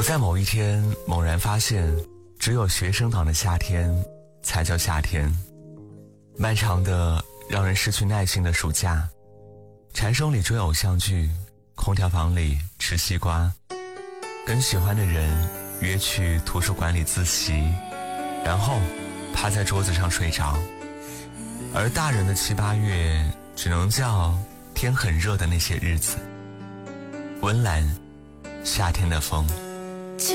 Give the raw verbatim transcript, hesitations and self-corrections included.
我在某一天猛然发现，只有学生党的夏天才叫夏天。漫长的让人失去耐心的暑假，蝉声里追偶像剧，空调房里吃西瓜，跟喜欢的人约去图书馆里自习，然后趴在桌子上睡着。而大人的七八月只能叫天很热的那些日子。温岚，夏天的风。